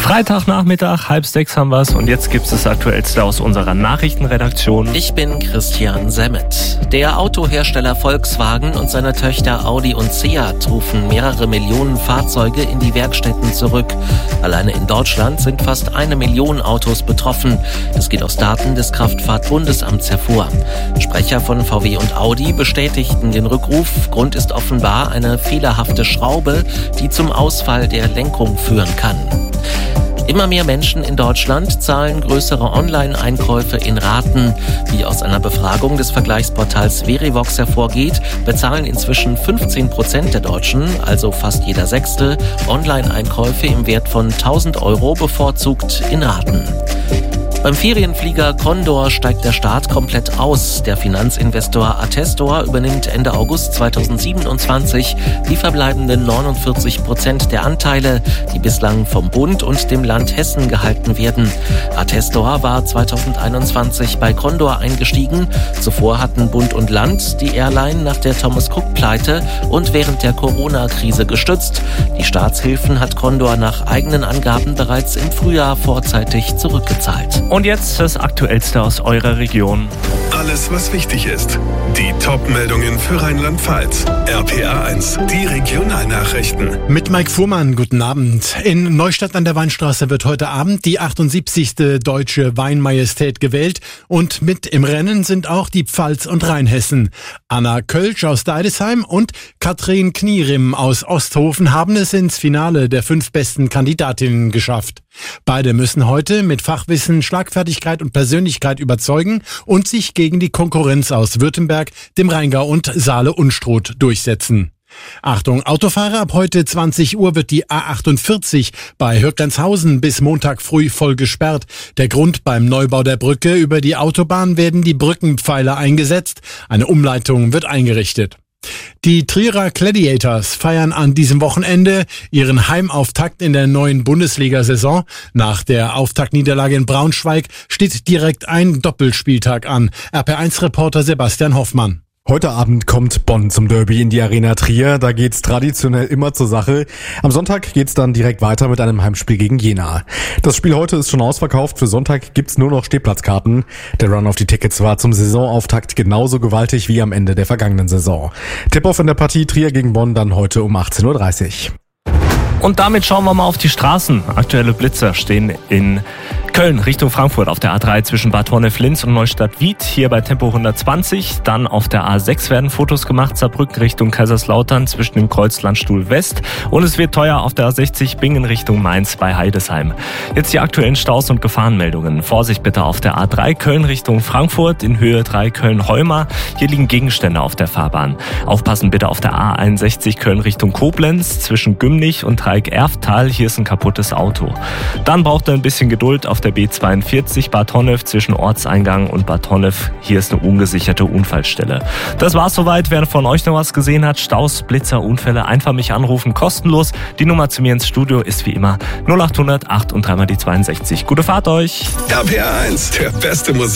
Freitagnachmittag, 5:30 haben wir's und jetzt gibt's das Aktuellste aus unserer Nachrichtenredaktion. Ich bin Christian Semmet. Der Autohersteller Volkswagen und seine Töchter Audi und Seat rufen mehrere Millionen Fahrzeuge in die Werkstätten zurück. Alleine in Deutschland sind fast 1 Million Autos betroffen. Das geht aus Daten des Kraftfahrtbundesamts hervor. Sprecher von VW und Audi bestätigten den Rückruf. Grund ist offenbar eine fehlerhafte Schraube, die zum Ausfall der Lenkung führen kann. Immer mehr Menschen in Deutschland zahlen größere Online-Einkäufe in Raten. Wie aus einer Befragung des Vergleichsportals Verivox hervorgeht, bezahlen inzwischen 15% der Deutschen, also fast jeder Sechste, Online-Einkäufe im Wert von 1.000 Euro bevorzugt in Raten. Beim Ferienflieger Condor steigt der Start komplett aus. Der Finanzinvestor Attestor übernimmt Ende August 2027 die verbleibenden 49% der Anteile, die bislang vom Bund und dem Land Hessen gehalten werden. Attestor war 2021 bei Condor eingestiegen. Zuvor hatten Bund und Land die Airline nach der Thomas-Cook-Pleite und während der Corona-Krise gestützt. Die Staatshilfen hat Condor nach eigenen Angaben bereits im Frühjahr vorzeitig zurückgezahlt. Und jetzt das Aktuellste aus eurer Region. Alles, was wichtig ist. Die Top-Meldungen für Rheinland-Pfalz. RPA1, die Regionalnachrichten. Mit Mike Fuhrmann, guten Abend. In Neustadt an der Weinstraße wird heute Abend die 78. Deutsche Weinmajestät gewählt. Und mit im Rennen sind auch die Pfalz und Rheinhessen. Anna Kölsch aus Deidesheim und Katrin Knierim aus Osthofen haben es ins Finale der 5 besten Kandidatinnen geschafft. Beide müssen heute mit Fachwissen, Schlagfertigkeit und Persönlichkeit überzeugen und sich gegen die Konkurrenz aus Württemberg, dem Rheingau und Saale-Unstrut durchsetzen. Achtung, Autofahrer, ab heute 20 Uhr wird die A48 bei Hürglenshausen bis Montag früh voll gesperrt. Der Grund: beim Neubau der Brücke über die Autobahn werden die Brückenpfeiler eingesetzt. Eine Umleitung wird eingerichtet. Die Trierer Gladiators feiern an diesem Wochenende ihren Heimauftakt in der neuen Bundesliga-Saison. Nach der Auftaktniederlage in Braunschweig steht direkt ein Doppelspieltag an. RP1-Reporter Sebastian Hoffmann. Heute Abend kommt Bonn zum Derby in die Arena Trier. Da geht's traditionell immer zur Sache. Am Sonntag geht's dann direkt weiter mit einem Heimspiel gegen Jena. Das Spiel heute ist schon ausverkauft. Für Sonntag gibt's nur noch Stehplatzkarten. Der Run auf die Tickets war zum Saisonauftakt genauso gewaltig wie am Ende der vergangenen Saison. Tip-Off in der Partie Trier gegen Bonn dann heute um 18:30 Uhr. Und damit schauen wir mal auf die Straßen. Aktuelle Blitzer stehen in Köln Richtung Frankfurt auf der A3 zwischen Bad Honnef-Linz und Neustadt-Wied, hier bei Tempo 120. Dann auf der A6 werden Fotos gemacht, Saarbrücken Richtung Kaiserslautern zwischen dem Kreuz Landstuhl West. Und es wird teuer auf der A60 Bingen Richtung Mainz bei Heidesheim. Jetzt die aktuellen Staus und Gefahrenmeldungen. Vorsicht bitte auf der A3 Köln Richtung Frankfurt in Höhe 3 Köln-Heuma. Hier liegen Gegenstände auf der Fahrbahn. Aufpassen bitte auf der A61 Köln Richtung Koblenz zwischen Gümnich und Dreieck-Erftal. Hier ist ein kaputtes Auto. Dann braucht ihr ein bisschen Geduld auf der B42 Bad Honnef zwischen Ortseingang und Bad Honnef. Hier ist eine ungesicherte Unfallstelle. Das war's soweit. Wer von euch noch was gesehen hat, Staus, Blitzer, Unfälle, einfach mich anrufen, kostenlos. Die Nummer zu mir ins Studio ist wie immer 0800 8 und 3 mal die 62. Gute Fahrt euch! RPA1, der beste Musik.